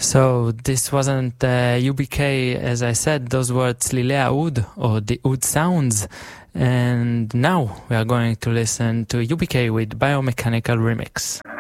So this wasn't UBK, as I said, those were Tzlilei Oud, or the Oud sounds. And now we are going to listen to UBK with Biomechanical Remix.